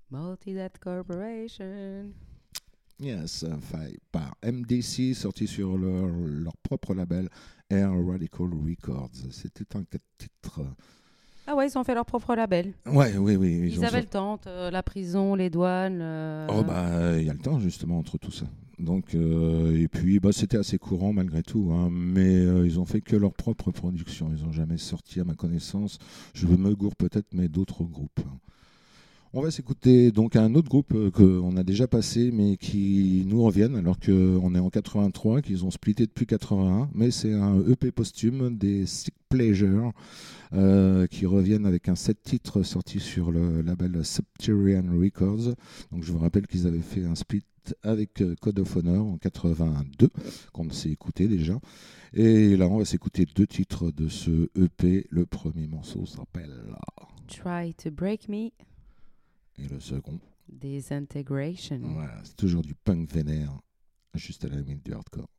Multi-That Corporation. Yes, fait par MDC, sorti sur leur propre label Air Radical Records. C'était un 4 titres. Ah ouais, ils ont fait leur propre label. Ouais, oui, oui. Ils avaient le temps, la prison, les douanes. Oh bah, il y a le temps justement entre tout ça. Donc, et puis, bah, c'était assez courant malgré tout, hein, mais ils ont fait que leur propre production. Ils n'ont jamais sorti, à ma connaissance, je me gourre peut-être, mais d'autres groupes. On va s'écouter donc un autre groupe qu'on a déjà passé, mais qui nous reviennent alors qu'on est en 83, qu'ils ont splitté depuis 81, mais c'est un EP posthume des Sick Pleasure qui reviennent avec un 7 titres sorti sur le label Subterranean Records. Donc je vous rappelle qu'ils avaient fait un split avec Code of Honor en 82, qu'on s'est écouté déjà. Et là, on va s'écouter 2 titres de ce EP. Le premier morceau s'appelle Try to Break Me. Et le second, Disintegration. voilà, c'est toujours du punk vénère, juste à la limite du hardcore.